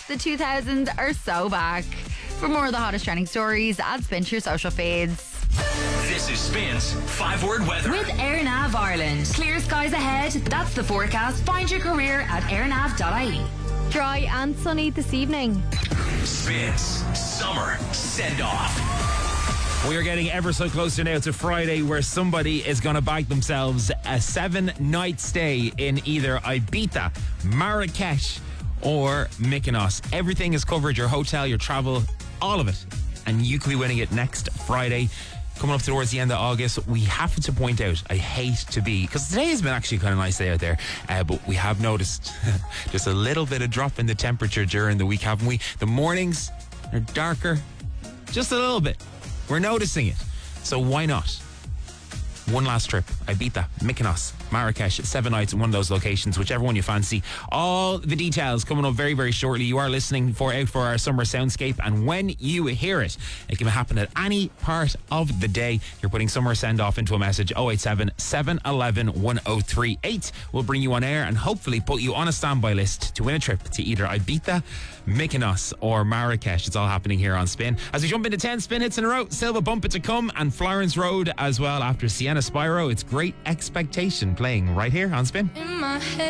The 2000s are so back. For more of the hottest trending stories, add Spin to your social feeds. This is Spin's 5-word weather. With AirNav Ireland. Clear skies ahead. That's the forecast. Find your career at airnav.ie. Dry and sunny this evening. Spin's summer send-off. We are getting ever so closer now to Friday, where somebody is going to bag themselves a 7-night stay in either Ibiza, Marrakesh or Mykonos. Everything is covered, your hotel, your travel, all of it. And you could be winning it next Friday. Coming up towards the end of August, we have to point out, I hate to be, because today has been actually kind of nice day out there, but we have noticed just a little bit of drop in the temperature during the week, haven't we? The mornings are darker, just a little bit. We're noticing it. So why not? One last trip. Ibiza, Mykonos, Marrakesh, 7 nights in one of those locations, whichever one you fancy. All the details coming up very, very shortly. You are listening out for our summer soundscape, and when you hear it, it can happen at any part of the day. You're putting summer send off into a message. 087 711 1038 will bring you on air and hopefully put you on a standby list to win a trip to either Ibiza, Mykonos or Marrakesh. It's all happening here on Spin. As we jump into 10 Spin hits in a row, Silva Bump It to come and Florence Road as well after Sienna Spyro. It's Great Expectation playing right here on Spin. In my head.